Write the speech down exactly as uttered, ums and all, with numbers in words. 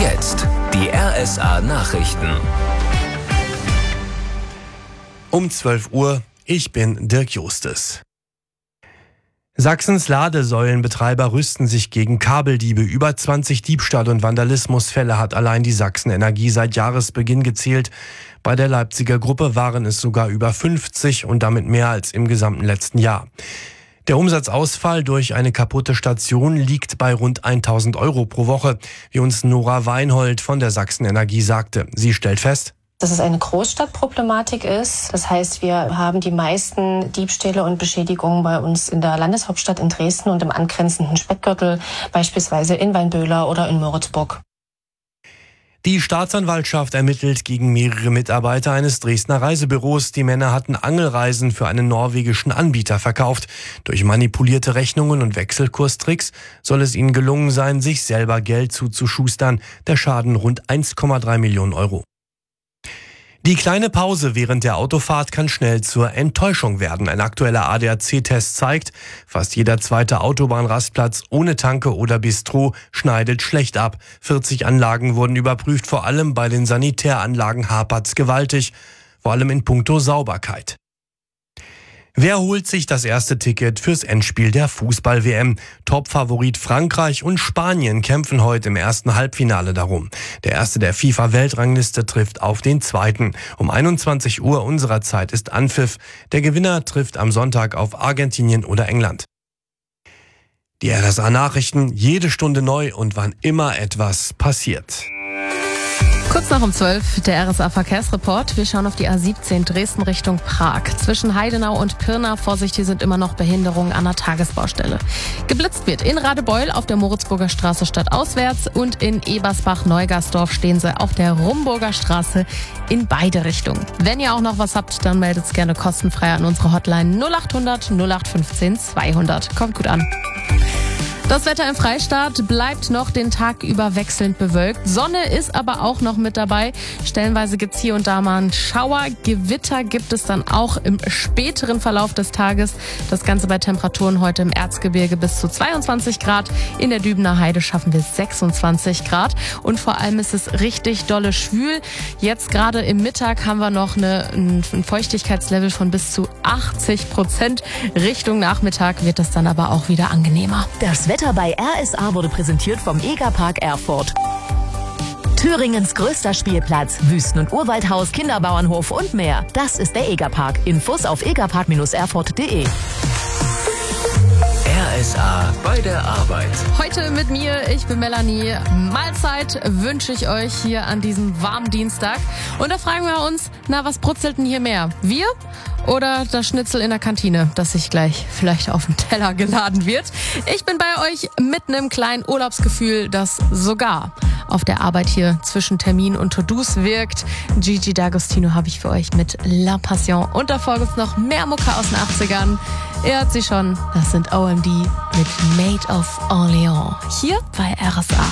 Jetzt die R S A-Nachrichten. Um zwölf Uhr, ich bin Dirk Justes. Sachsens Ladesäulenbetreiber rüsten sich gegen Kabeldiebe. Über zwanzig Diebstahl- und Vandalismusfälle hat allein die Sachsen Energie seit Jahresbeginn gezählt. Bei der Leipziger Gruppe waren es sogar über fünfzig und damit mehr als im gesamten letzten Jahr. Der Umsatzausfall durch eine kaputte Station liegt bei rund tausend Euro pro Woche, wie uns Nora Weinhold von der Sachsen Energie sagte. Sie stellt fest, dass es eine Großstadtproblematik ist. Das heißt, wir haben die meisten Diebstähle und Beschädigungen bei uns in der Landeshauptstadt in Dresden und im angrenzenden Speckgürtel, beispielsweise in Weinböhler oder in Moritzburg. Die Staatsanwaltschaft ermittelt gegen mehrere Mitarbeiter eines Dresdner Reisebüros. Die Männer hatten Angelreisen für einen norwegischen Anbieter verkauft. Durch manipulierte Rechnungen und Wechselkurstricks soll es ihnen gelungen sein, sich selber Geld zuzuschustern. Der Schaden rund eins Komma drei Millionen Euro. Die kleine Pause während der Autofahrt kann schnell zur Enttäuschung werden. Ein aktueller A D A C-Test zeigt, fast jeder zweite Autobahnrastplatz ohne Tanke oder Bistro schneidet schlecht ab. vierzig Anlagen wurden überprüft, vor allem bei den Sanitäranlagen hapert's gewaltig, vor allem in puncto Sauberkeit. Wer holt sich das erste Ticket fürs Endspiel der Fußball-W M? Topfavorit Frankreich und Spanien kämpfen heute im ersten Halbfinale darum. Der erste der FIFA-Weltrangliste trifft auf den zweiten. Um einundzwanzig Uhr unserer Zeit ist Anpfiff. Der Gewinner trifft am Sonntag auf Argentinien oder England. Die R S A-Nachrichten, jede Stunde neu und wann immer etwas passiert. Kurz nach um zwölf, der R S A-Verkehrsreport. Wir schauen auf die A siebzehn Dresden Richtung Prag. Zwischen Heidenau und Pirna, Vorsicht, hier sind immer noch Behinderungen an der Tagesbaustelle. Geblitzt wird in Radebeul auf der Moritzburger Straße stadtauswärts und in Ebersbach-Neugersdorf stehen sie auf der Rumburger Straße in beide Richtungen. Wenn ihr auch noch was habt, dann meldet es gerne kostenfrei an unsere Hotline null acht hundert null acht fünfzehn zweihundert. Kommt gut an. Das Wetter im Freistaat bleibt noch den Tag über wechselnd bewölkt. Sonne ist aber auch noch mit dabei. Stellenweise gibt's hier und da mal einen Schauer. Gewitter gibt es dann auch im späteren Verlauf des Tages. Das Ganze bei Temperaturen heute im Erzgebirge bis zu zweiundzwanzig Grad. In der Dübener Heide schaffen wir sechsundzwanzig Grad. Und vor allem ist es richtig dolle schwül. Jetzt gerade im Mittag haben wir noch eine, ein Feuchtigkeitslevel von bis zu achtzig Prozent. Richtung Nachmittag wird es dann aber auch wieder angenehmer. Das Wetter bei R S A wurde präsentiert vom Egerpark Erfurt. Thüringens größter Spielplatz, Wüsten- und Urwaldhaus, Kinderbauernhof und mehr. Das ist der Egerpark. Infos auf egerpark Bindestrich erfurt Punkt de. R S A bei der Arbeit. Heute mit mir, ich bin Melanie. Mahlzeit wünsche ich euch hier an diesem warmen Dienstag. Und da fragen wir uns, na, was brutzelt denn hier mehr? Wir oder das Schnitzel in der Kantine, das sich gleich vielleicht auf den Teller geladen wird? Ich bin bei euch mit einem kleinen Urlaubsgefühl, das sogar auf der Arbeit hier zwischen Termin und To-Dos wirkt. Gigi D'Agostino habe ich für euch mit La Passion. Und davor gibt's noch mehr Mucke aus den achtzigern. Ihr hört sie schon, das sind O M D mit Maid of Orleans. Hier bei R S A.